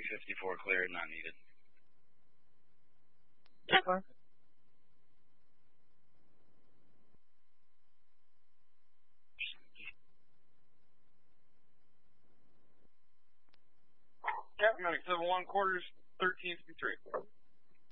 354 clear, not needed. That's fine. Captain 71 quarters, 1353.